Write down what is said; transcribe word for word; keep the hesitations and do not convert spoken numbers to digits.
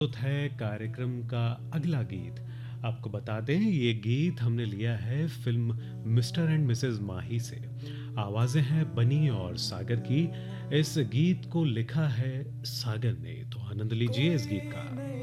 प्रस्तुत है कार्यक्रम का अगला गीत। आपको बता दें ये गीत हमने लिया है फ़िल्म मिस्टर एंड मिसेज़ माही से। आवाज़ें हैं बनी और सागर की। इस गीत को लिखा है सागर ने, तो आनंद लीजिए इस गीत का।